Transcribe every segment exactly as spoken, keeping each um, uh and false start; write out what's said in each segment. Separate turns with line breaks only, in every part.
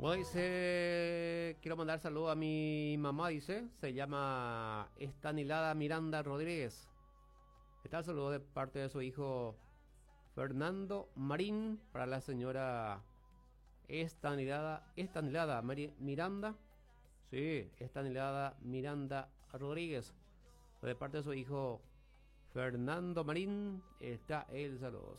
Bueno, dice, quiero mandar saludo a mi mamá, dice, se llama Estanilada Miranda Rodríguez. Está el saludo de parte de su hijo Fernando Marín para la señora Estanilada, Estanilada Mari- Miranda. Sí, Estanilada Miranda Rodríguez. De parte de su hijo Fernando Marín está el saludo.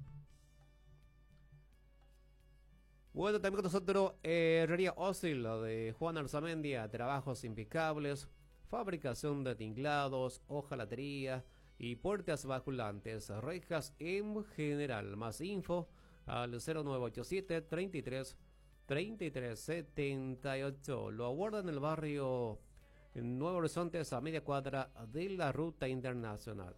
Bueno, también con nosotros eh, Herrería Ósil, lo de Juan Arzamendia, trabajos impecables, fabricación de tinklados, hojalatería y puertas basculantes, rejas en general. Más info al cero nueve ocho siete, treinta y tres, treinta y tres setenta y ocho. Lo aguarda en el barrio Nuevo Horizontes, a media cuadra de la ruta internacional.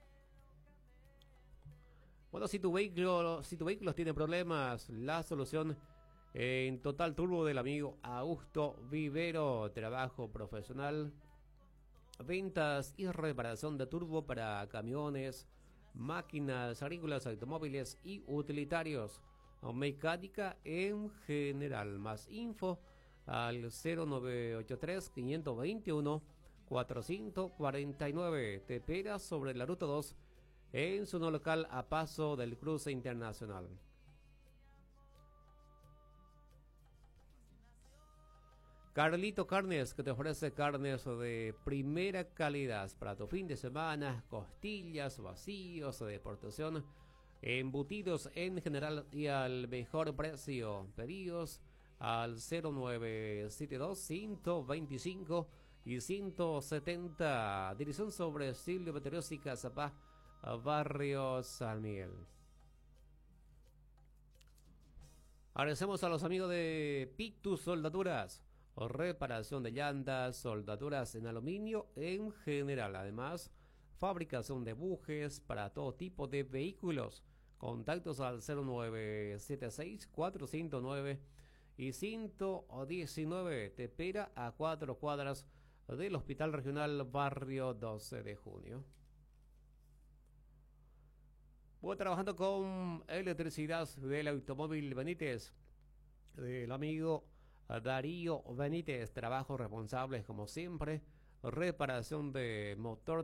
Bueno, si tu vehículo, si tu vehículo tiene problemas, la solución en Total Turbo del amigo Augusto Vivero. Trabajo profesional, ventas y reparación de turbo para camiones, máquinas agrícolas, automóviles y utilitarios. Mecánica en general. Más info al cero nueve ocho tres, cinco dos uno, cuatro cuatro nueve. Te espera sobre la ruta dos en su nuevo local a paso del cruce internacional. Carlito Carnes, que te ofrece carnes de primera calidad para tu fin de semana, costillas, vacíos de exportación, embutidos en general y al mejor precio. Pedidos al cero nueve siete dos, ciento veinticinco y ciento setenta. Dirección sobre Silvio Peteriosi, Cazapá, Barrio San Miguel. Agradecemos a los amigos de Pictus Soldaturas, reparación de llantas, soldaduras en aluminio en general. Además, fabricación de bujes para todo tipo de vehículos. Contactos al cero nueve siete seis, cuatro cero nueve y ciento diecinueve. Te espera a cuatro cuadras del Hospital Regional Barrio doce de junio. Voy trabajando con electricidad del automóvil Benítez, del amigo Darío Benítez. Trabajos responsables como siempre, reparación de motor